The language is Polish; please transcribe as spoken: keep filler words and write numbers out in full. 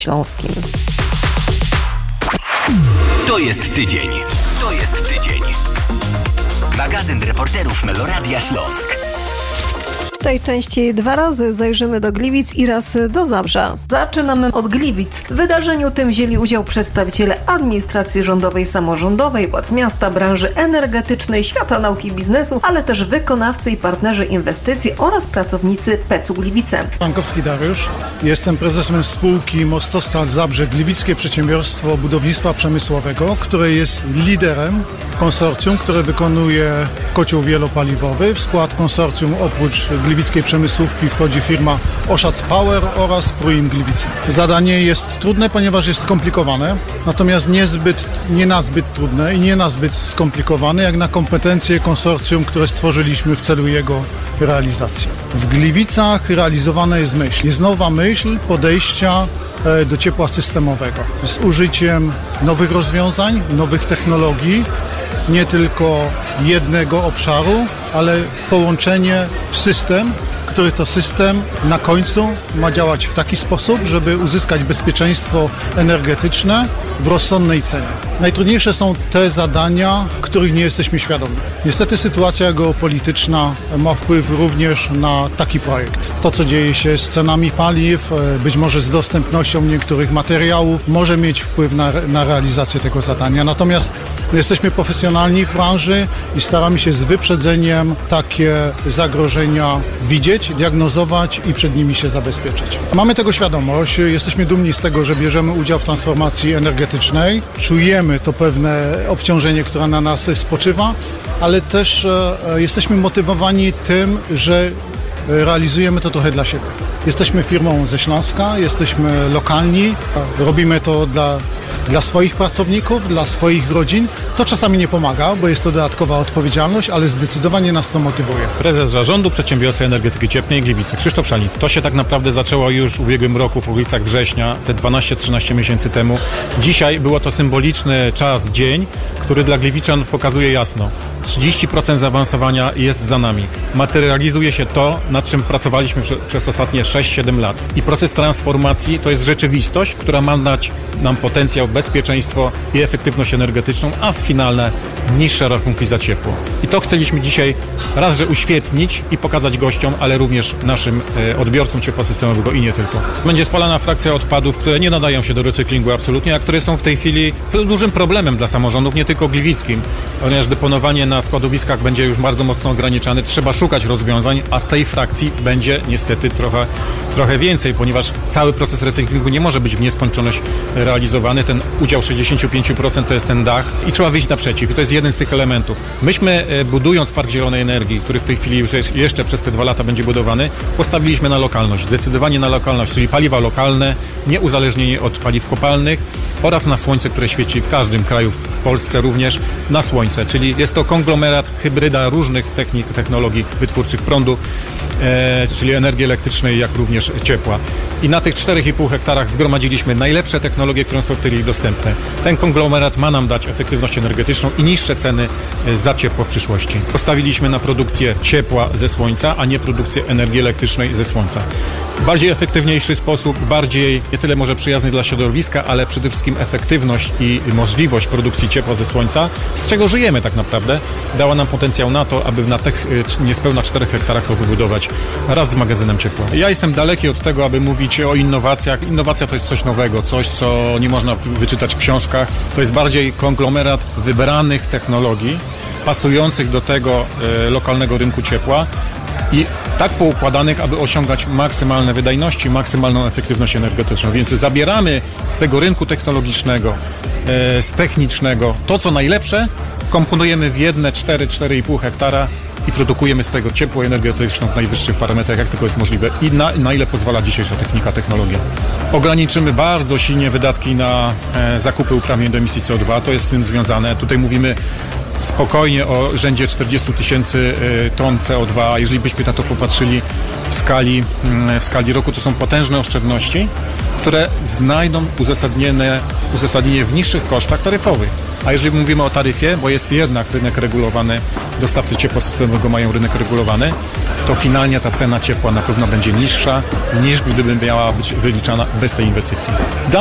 Śląskim. To jest tydzień. To jest tydzień. Magazyn reporterów Meloradia Śląsk. W tej części dwa razy zajrzymy do Gliwic i raz do Zabrza. Zaczynamy od Gliwic. W wydarzeniu tym wzięli udział przedstawiciele administracji rządowej, samorządowej, władz miasta, branży energetycznej, świata nauki i biznesu, ale też wykonawcy i partnerzy inwestycji oraz pracownicy P E C u Gliwice. Pankowski Dariusz. Jestem prezesem spółki Mostostal Zabrze, gliwickie przedsiębiorstwo budownictwa przemysłowego, które jest liderem konsorcjum, które wykonuje kocioł wielopaliwowy. W skład konsorcjum oprócz gliwickiej przemysłówki wchodzi firma Oszac Power oraz Pruim Gliwice. Zadanie jest trudne, ponieważ jest skomplikowane, natomiast niezbyt, nie na zbyt trudne i nie na zbyt skomplikowane, jak na kompetencje konsorcjum, które stworzyliśmy w celu jego realizacji. W Gliwicach realizowana jest myśl. Jest nowa myśl podejścia do ciepła systemowego z użyciem nowych rozwiązań, nowych technologii, nie tylko jednego obszaru, ale połączenie w system, który to system na końcu ma działać w taki sposób, żeby uzyskać bezpieczeństwo energetyczne w rozsądnej cenie. Najtrudniejsze są te zadania, których nie jesteśmy świadomi. Niestety sytuacja geopolityczna ma wpływ również na taki projekt. To, co dzieje się z cenami paliw, być może z dostępnością niektórych materiałów, może mieć wpływ na, na realizację tego zadania. Natomiast jesteśmy profesjonalni w branży i staramy się z wyprzedzeniem takie zagrożenia widzieć, diagnozować i przed nimi się zabezpieczyć. Mamy tego świadomość, jesteśmy dumni z tego, że bierzemy udział w transformacji energetycznej. Czujemy to pewne obciążenie, które na nas spoczywa, ale też e, jesteśmy motywowani tym, że realizujemy to trochę dla siebie. Jesteśmy firmą ze Śląska, jesteśmy lokalni, robimy to dla Dla swoich pracowników, dla swoich rodzin. To czasami nie pomaga, bo jest to dodatkowa odpowiedzialność, ale zdecydowanie nas to motywuje. Prezes Zarządu Przedsiębiorstwa Energetyki Cieplnej Gliwice, Krzysztof Szanic. To się tak naprawdę zaczęło już w ubiegłym roku w okolicach września, te dwanaście trzynaście miesięcy temu. Dzisiaj było to symboliczny czas, dzień, który dla Gliwiczan pokazuje jasno. trzydzieści procent zaawansowania jest za nami. Materializuje się to, nad czym pracowaliśmy prze, przez ostatnie sześć siedem lat. I proces transformacji to jest rzeczywistość, która ma dać nam potencjał, bezpieczeństwo i efektywność energetyczną, a w finale niższe rachunki za ciepło. I to chcieliśmy dzisiaj raz, że uświetnić i pokazać gościom, ale również naszym e, odbiorcom ciepła systemowego i nie tylko. Będzie spalana frakcja odpadów, które nie nadają się do recyklingu absolutnie, a które są w tej chwili dużym problemem dla samorządów, nie tylko gliwickim, ponieważ deponowanie na składowiskach będzie już bardzo mocno ograniczane. Trzeba szukać rozwiązań, a z tej frakcji będzie niestety trochę, trochę więcej, ponieważ cały proces recyklingu nie może być w nieskończoność realizowany. Ten udział sześćdziesiąt pięć procent to jest ten dach i trzeba wyjść naprzeciw. I to jest jeden z tych elementów. Myśmy, budując Park Zielonej Energii, który w tej chwili jeszcze przez te dwa lata będzie budowany, postawiliśmy na lokalność. Zdecydowanie na lokalność, czyli paliwa lokalne, nieuzależnienie od paliw kopalnych oraz na słońce, które świeci w każdym kraju, w Polsce również, na słońce. Czyli jest to konglomerat, hybryda różnych technik, technologii wytwórczych prądu, e, czyli energii elektrycznej, jak również ciepła. I na tych czterech i pół hektarach zgromadziliśmy najlepsze technologie, które są w tej chwili dostępne. Ten konglomerat ma nam dać efektywność energetyczną i niższe ceny za ciepło w przyszłości. Postawiliśmy na produkcję ciepła ze słońca, a nie produkcję energii elektrycznej ze słońca. Bardziej efektywniejszy sposób, bardziej nie tyle może przyjazny dla środowiska, ale przede wszystkim efektywność i możliwość produkcji ciepła ze słońca, z czego żyjemy tak naprawdę, dała nam potencjał na to, aby na tych niespełna czterech hektarach to wybudować raz z magazynem ciepła. Ja jestem daleki od tego, aby mówić o innowacjach. Innowacja to jest coś nowego, coś, co nie można wyczytać w książkach. To jest bardziej konglomerat wybranych technologii, pasujących do tego e, lokalnego rynku ciepła i tak poukładanych, aby osiągać maksymalne wydajności, maksymalną efektywność energetyczną. Więc zabieramy z tego rynku technologicznego, e, z technicznego to, co najlepsze, komponujemy w jedne cztery do czterech i pół hektara i produkujemy z tego ciepło energetyczną w najwyższych parametrach, jak tylko jest możliwe i na, na ile pozwala dzisiejsza technika, technologia. Ograniczymy bardzo silnie wydatki na e, zakupy uprawnień do emisji C O dwa, to jest z tym związane. Tutaj mówimy spokojnie o rzędzie czterdzieści tysięcy ton C O dwa. Jeżeli byśmy na to popatrzyli w skali, w skali roku to są potężne oszczędności, które znajdą uzasadnienie, uzasadnienie w niższych kosztach taryfowych. A jeżeli mówimy o taryfie, bo jest jednak rynek regulowany, dostawcy ciepła systemowego mają rynek regulowany, to finalnie ta cena ciepła na pewno będzie niższa niż gdyby miała być wyliczana bez tej inwestycji.